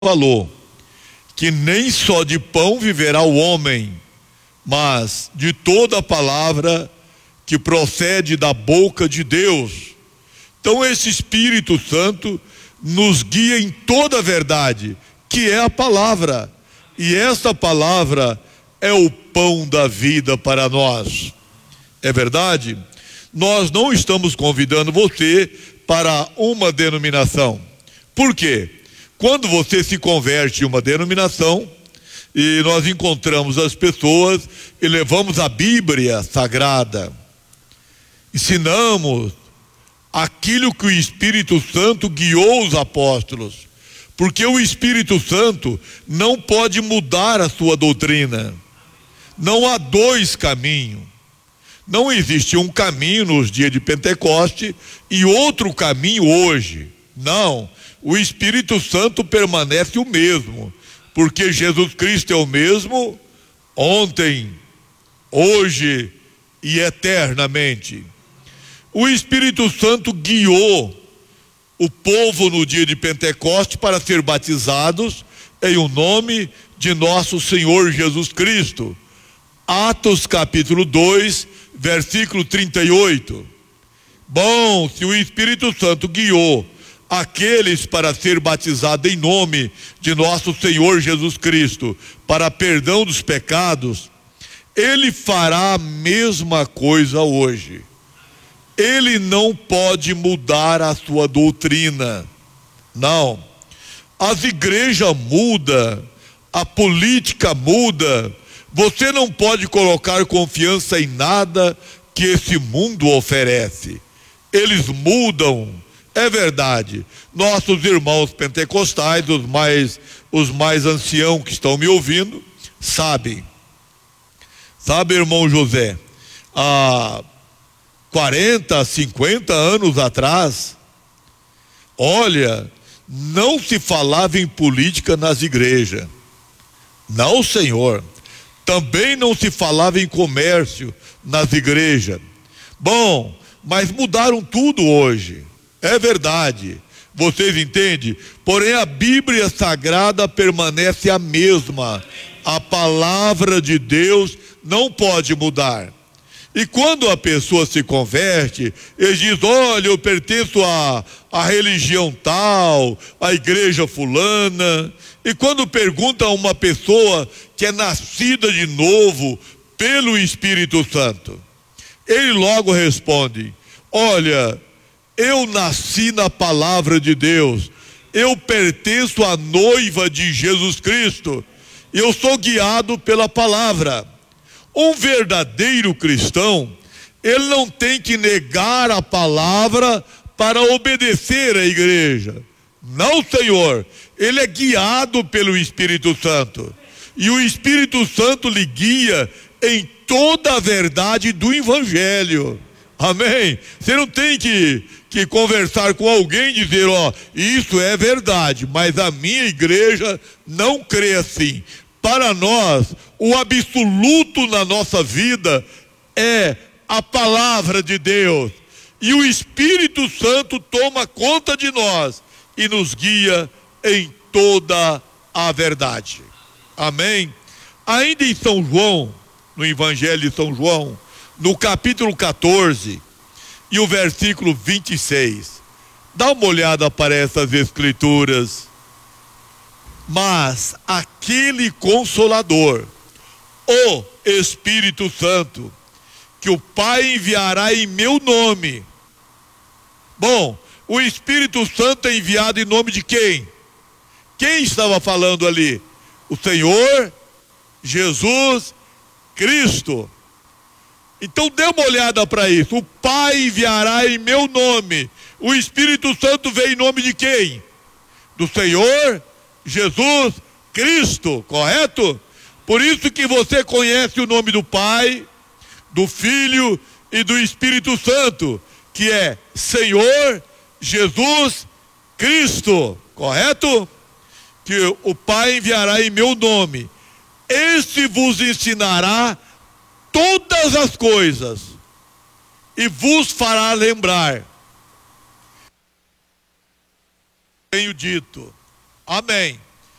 falou que nem só de pão viverá o homem, mas de toda a palavra que procede da boca de Deus. Então esse Espírito Santo nos guia em toda a verdade, que é a palavra, e esta palavra é o pão da vida para nós. É verdade? Nós não estamos convidando você para uma denominação. Por quê? Quando você se converte em uma denominação e nós encontramos as pessoas e levamos a Bíblia Sagrada, ensinamos aquilo que o Espírito Santo guiou os apóstolos, porque o Espírito Santo não pode mudar a sua doutrina. Não há dois caminhos. Não existe um caminho nos dias de Pentecoste e outro caminho hoje. Não, o Espírito Santo permanece o mesmo, porque Jesus Cristo é o mesmo ontem, hoje e eternamente. O Espírito Santo guiou o povo no dia de Pentecoste para ser batizados em o nome de nosso Senhor Jesus Cristo. Atos capítulo 2, versículo 38. Bom, se o Espírito Santo guiou aqueles para ser batizados em nome de nosso Senhor Jesus Cristo para perdão dos pecados, Ele fará a mesma coisa hoje. Ele não pode mudar a sua doutrina. Não. As igrejas mudam, a política muda. Você não pode colocar confiança em nada que esse mundo oferece. Eles mudam, é verdade. Nossos irmãos pentecostais, os mais anciãos que estão me ouvindo, sabem. Sabe, irmão José, há 40, 50 anos atrás, olha, não se falava em política nas igrejas. Não, senhor. Também não se falava em comércio nas igrejas. Bom, mas mudaram tudo hoje. É verdade. Vocês entendem? Porém a Bíblia Sagrada permanece a mesma. A palavra de Deus não pode mudar. E quando a pessoa se converte, ele diz: olha, eu pertenço à religião tal, à igreja fulana. E quando pergunta a uma pessoa que é nascida de novo pelo Espírito Santo, ele logo responde: olha, eu nasci na palavra de Deus, eu pertenço à noiva de Jesus Cristo, eu sou guiado pela palavra. Um verdadeiro cristão, ele não tem que negar a palavra para obedecer à igreja. Não, senhor, ele é guiado pelo Espírito Santo. E o Espírito Santo lhe guia em toda a verdade do Evangelho. Amém? Você não tem que conversar com alguém e dizer: ó, isso é verdade, mas a minha igreja não crê assim. Para nós, o absoluto na nossa vida é a palavra de Deus. E o Espírito Santo toma conta de nós e nos guia em toda a verdade. Amém? Ainda em São João, no Evangelho de São João, no capítulo 14 e o versículo 26, dá uma olhada para essas escrituras. Mas aquele Consolador, o Espírito Santo, que o Pai enviará em meu nome. Bom, o Espírito Santo é enviado em nome de quem? Quem estava falando ali? O Senhor Jesus Cristo. Então dê uma olhada para isso. O Pai enviará em meu nome. O Espírito Santo veio em nome de quem? Do Senhor Jesus Cristo, correto? Por isso que você conhece o nome do Pai, do Filho e do Espírito Santo, que é Senhor Jesus Cristo, correto? Que o Pai enviará em meu nome. Este vos ensinará todas as coisas e vos fará lembrar. Tenho dito. Amém.